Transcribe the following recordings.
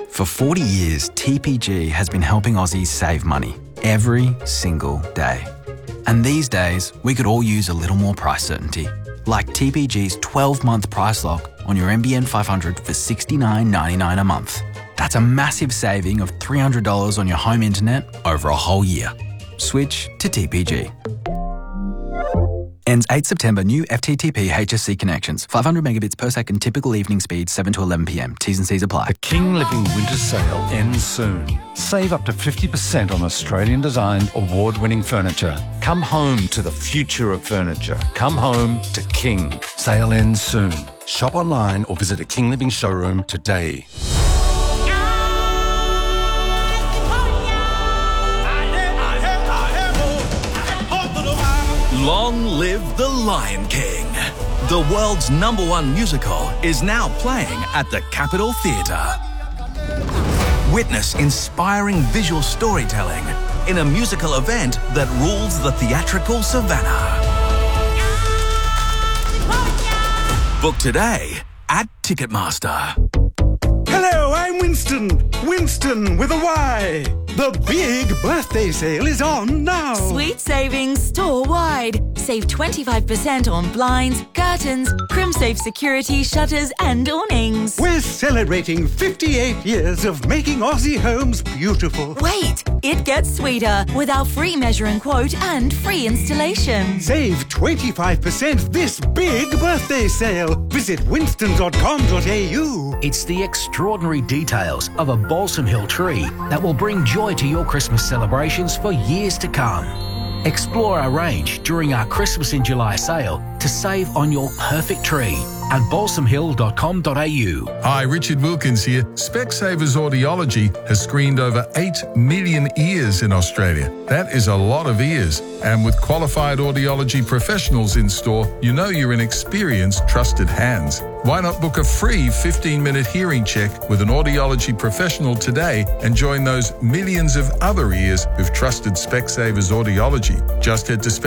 For 40 years, TPG has been helping Aussies save money every single day. And these days, we could all use a little more price certainty, like TPG's 12-month price lock on your NBN 500 for $69.99 a month. That's a massive saving of $300 on your home internet over a whole year. Switch to TPG. Ends 8 September. New FTTP HSC connections. 500 megabits per second. Typical evening speed 7 to 11 p.m. T's and C's apply. The King Living Winter Sale ends soon. Save up to 50% on Australian-designed, award-winning furniture. Come home to the future of furniture. Come home to King. Sale ends soon. Shop online or visit a King Living showroom today. Long live the Lion King. The world's #1 musical is now playing at the Capitol Theatre. Witness inspiring visual storytelling in a musical event that rules the theatrical savannah. Book today at Ticketmaster. Hello, I'm Winston. Winston with a Y. The big birthday sale is on now. Sweet savings store-wide. Save 25% on blinds, curtains, CrimSafe security, shutters and awnings. We're celebrating 58 years of making Aussie homes beautiful. Wait, it gets sweeter with our free measure and quote and free installation. Save 25% this big birthday sale. Visit winston.com.au. It's the extraordinary details of a Balsam Hill tree that will bring joy to your Christmas celebrations for years to come. Explore our range during our Christmas in July sale to save on your perfect tree at balsamhill.com.au. Hi, Richard Wilkins here. Specsavers Audiology has screened over 8 million ears in Australia. That is a lot of ears. And with qualified audiology professionals in store, you know you're in experienced, trusted hands. Why not book a free 15-minute hearing check with an audiology professional today and join those millions of other ears who've trusted Specsavers Audiology? Just head to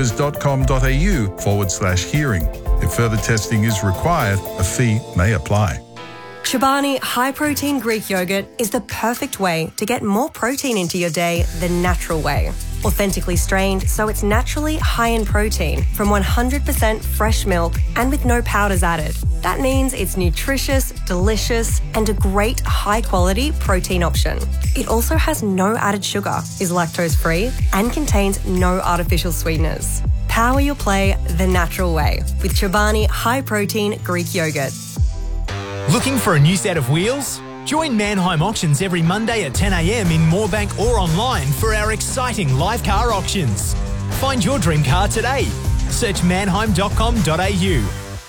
specsavers.com.au/hearing. If further testing is required, a fee may apply. Chobani High Protein Greek Yogurt is the perfect way to get more protein into your day the natural way. Authentically strained, so it's naturally high in protein from 100% fresh milk and with no powders added. That means it's nutritious, delicious, and a great high-quality protein option. It also has no added sugar, is lactose-free, and contains no artificial sweeteners. Power your play the natural way with Chobani High Protein Greek Yogurt. Looking for a new set of wheels? Join Manheim Auctions every Monday at 10 a.m. in Moorebank or online for our exciting live car auctions. Find your dream car today. Search manheim.com.au.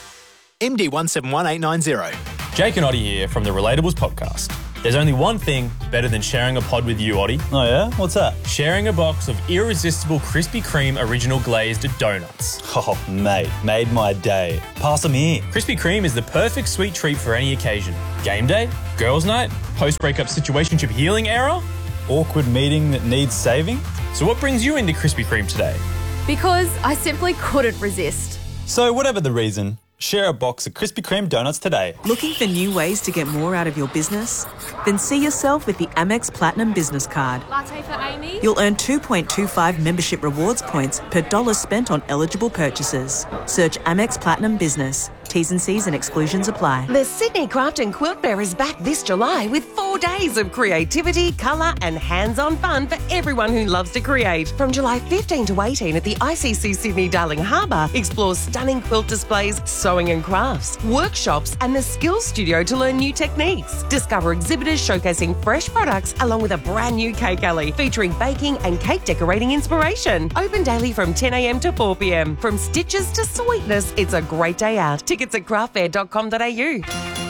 MD 171890. Jake and Oddie here from the Relatables podcast. There's only one thing better than sharing a pod with you, Oddie. Oh yeah? What's that? Sharing a box of irresistible Krispy Kreme original glazed donuts. Oh, mate, made my day. Pass them here. Krispy Kreme is the perfect sweet treat for any occasion. Game day, girls' night, post-breakup situationship healing era, awkward meeting that needs saving. So what brings you into Krispy Kreme today? Because I simply couldn't resist. So whatever the reason, share a box of Krispy Kreme donuts today. Looking for new ways to get more out of your business? Then see yourself with the Amex Platinum Business Card. Latte for Amy? You'll earn 2.25 membership rewards points per dollar spent on eligible purchases. Search Amex Platinum Business. T's and C's and exclusions apply. The Sydney Craft and Quilt Fair is back this July with 4 days of creativity, colour and hands-on fun for everyone who loves to create. From July 15 to 18 at the ICC Sydney Darling Harbour, explore stunning quilt displays, sewing and crafts, workshops and the Skills Studio to learn new techniques. Discover exhibitors showcasing fresh products along with a brand new cake alley featuring baking and cake decorating inspiration. Open daily from 10 a.m. to 4 p.m. From stitches to sweetness, it's a great day out. Tickets at craftfair.com.au.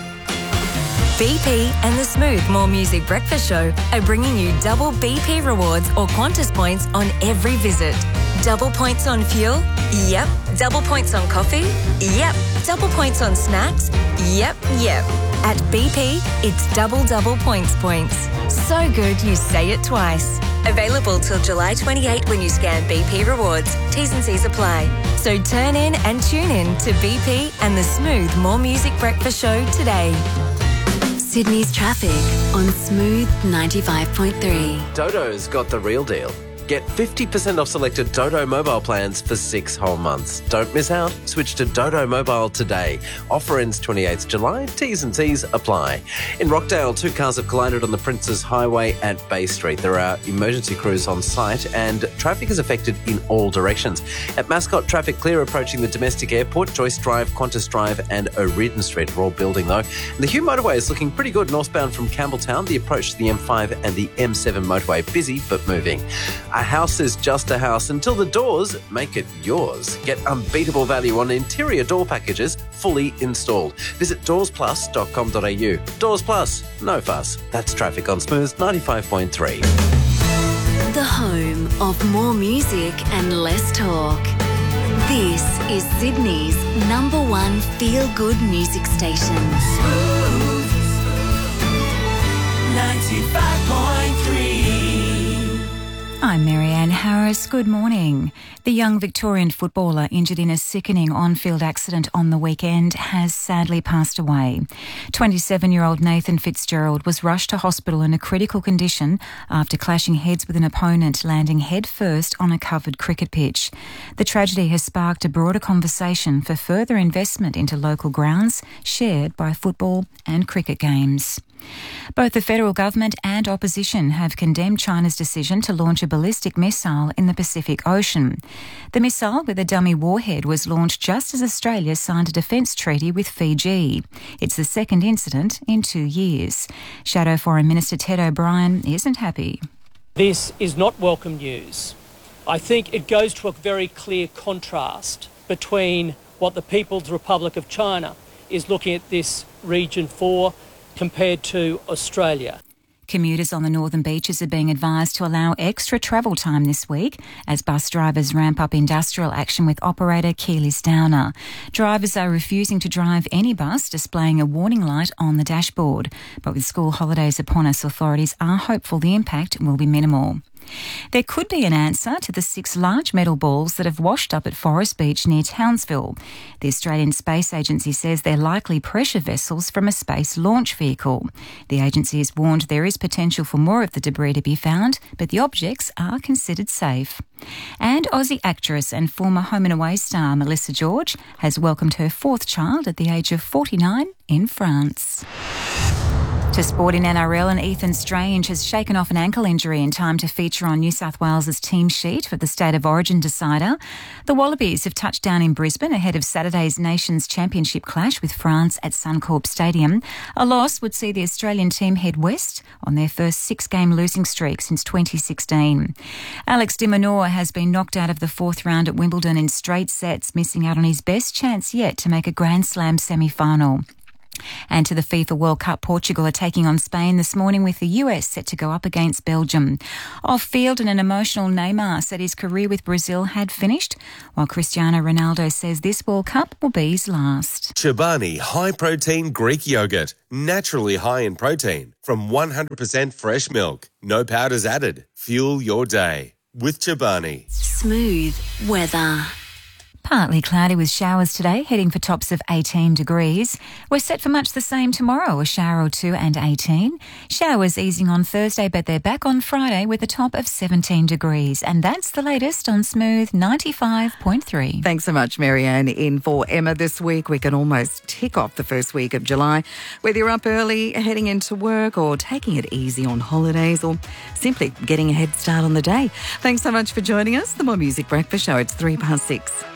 BP and the Smooth More Music Breakfast Show are bringing you double BP rewards or Qantas points on every visit. Double points on fuel? Yep. Double points on coffee? Yep. Double points on snacks? Yep. At BP, it's double points. So good you say it twice. Available till July 28 when you scan BP rewards. T's and C's apply. So turn in and tune in to BP and the Smooth More Music Breakfast Show today. Sydney's traffic on Smooth 95.3. Dodo's got the real deal. Get 50% off selected Dodo mobile plans for 6 whole months. Don't miss out. Switch to Dodo Mobile today. Offer ends 28th July. T's and C's apply. In Rockdale, 2 cars have collided on the Princes Highway at Bay Street. There are emergency crews on site and traffic is affected in all directions. At Mascot, traffic clear approaching the domestic airport. Joyce Drive, Qantas Drive and O'Riordan Street are all building though. And the Hume motorway is looking pretty good northbound from Campbelltown. The approach to the M5 and the M7 motorway busy but moving. A house is just a house until the doors make it yours. Get unbeatable value on interior door packages fully installed. Visit doorsplus.com.au. Doors Plus, no fuss. That's traffic on Smooth 95.3. The home of more music and less talk. This is Sydney's #1 feel-good music station. Smooth 95.3. I'm Marianne Harris. Good morning. The young Victorian footballer injured in a sickening on-field accident on the weekend has sadly passed away. 27-year-old Nathan Fitzgerald was rushed to hospital in a critical condition after clashing heads with an opponent, landing head first on a covered cricket pitch. The tragedy has sparked a broader conversation for further investment into local grounds shared by football and cricket games. Both the federal government and opposition have condemned China's decision to launch a ballistic missile in the Pacific Ocean. The missile with a dummy warhead was launched just as Australia signed a defence treaty with Fiji. It's the second incident in 2 years. Shadow Foreign Minister Ted O'Brien isn't happy. This is not welcome news. I think it goes to a very clear contrast between what the People's Republic of China is looking at this region for compared to Australia. Commuters on the northern beaches are being advised to allow extra travel time this week as bus drivers ramp up industrial action with operator Keely's Downer. Drivers are refusing to drive any bus displaying a warning light on the dashboard. But with school holidays upon us, authorities are hopeful the impact will be minimal. There could be an answer to the 6 large metal balls that have washed up at Forest Beach near Townsville. The Australian Space Agency says they're likely pressure vessels from a space launch vehicle. The agency has warned there is potential for more of the debris to be found, but the objects are considered safe. And Aussie actress and former Home and Away star Melissa George has welcomed her 4th child at the age of 49 in France. To sport in NRL, and Ethan Strange has shaken off an ankle injury in time to feature on New South Wales' team sheet for the State of Origin decider. The Wallabies have touched down in Brisbane ahead of Saturday's Nations Championship clash with France at Suncorp Stadium. A loss would see the Australian team head west on their first 6-game losing streak since 2016. Alex de Minaur has been knocked out of the 4th round at Wimbledon in straight sets, missing out on his best chance yet to make a Grand Slam semi-final. And to the FIFA World Cup, Portugal are taking on Spain this morning with the US set to go up against Belgium. Off-field, and an emotional Neymar said his career with Brazil had finished, while Cristiano Ronaldo says this World Cup will be his last. Chobani high-protein Greek yogurt, naturally high in protein, from 100% fresh milk. No powders added. Fuel your day with Chobani. Smooth weather. Partly cloudy with showers today, heading for tops of 18 degrees. We're set for much the same tomorrow, a shower or 2 and 18. Showers easing on Thursday, but they're back on Friday with a top of 17 degrees. And that's the latest on Smooth 95.3. Thanks so much, Marianne. In for Emma this week, we can almost tick off the first week of July. Whether you're up early, heading into work, or taking it easy on holidays, or simply getting a head start on the day. Thanks so much for joining us. The More Music Breakfast Show, it's 6:03.